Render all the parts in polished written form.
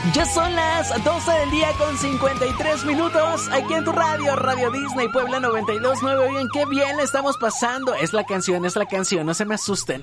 Ya son las 12 del día con 53 minutos. Aquí en tu radio, Radio Disney Puebla 92.9. Oigan, qué bien le estamos pasando. Es la canción, no se me asusten.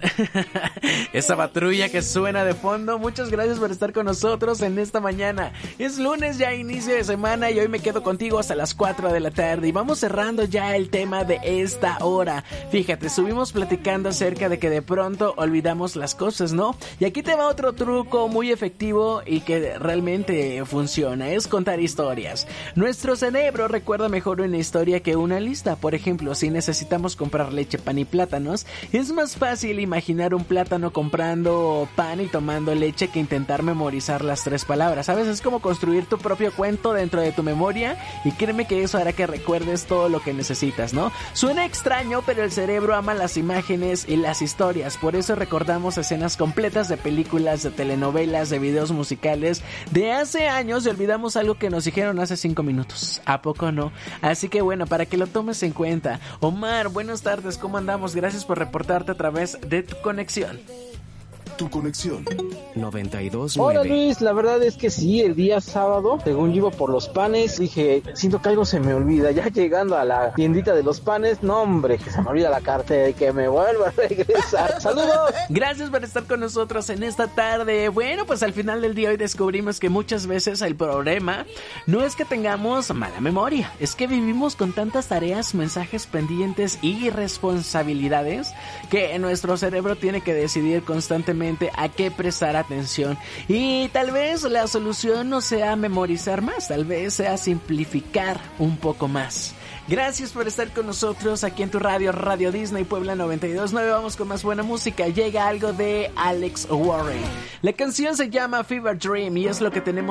Esa patrulla que suena de fondo. Muchas gracias por estar con nosotros en esta mañana. Es lunes, ya inicio de semana, y hoy me quedo contigo hasta las 4 de la tarde. Y vamos cerrando ya el tema de esta hora. Fíjate, estuvimos platicando acerca de que de pronto olvidamos las cosas, ¿no? Y aquí te va otro truco muy efectivo y que realmente funciona, es contar historias. Nuestro cerebro recuerda mejor una historia que una lista. Por ejemplo, si necesitamos comprar leche, pan y plátanos, es más fácil imaginar un plátano comprando pan y tomando leche que intentar memorizar las 3 palabras. ¿Sabes? Es como construir tu propio cuento dentro de tu memoria, y créeme que eso hará que recuerdes todo lo que necesitas, ¿no? Suena extraño, pero el cerebro ama las imágenes y las historias. Por eso recordamos escenas completas de películas, de telenovelas, de videos musicales de hace años, y olvidamos algo que nos dijeron hace 5 minutos. ¿A poco no? Así que bueno, para que lo tomes en cuenta. Omar, buenas tardes, ¿cómo andamos? Gracias por reportarte a través de tu conexión. Tu conexión 92.9. Hola Luis, la verdad es que sí, el día sábado, según yo iba por los panes, dije, siento que algo se me olvida. Ya llegando a la tiendita de los panes, no hombre, que se me olvida la cartera y que me vuelva a regresar. ¡Saludos! Gracias por estar con nosotros en esta tarde. Bueno, pues al final del día hoy descubrimos que muchas veces el problema no es que tengamos mala memoria, es que vivimos con tantas tareas, mensajes pendientes y responsabilidades que nuestro cerebro tiene que decidir constantemente a qué prestar atención. Y tal vez la solución no sea memorizar más, tal vez sea simplificar un poco más. Gracias por estar con nosotros aquí en tu radio, Radio Disney Puebla 92.9. Vamos con más buena música. Llega algo de Alex Warren. La canción se llama Fever Dream y es lo que tenemos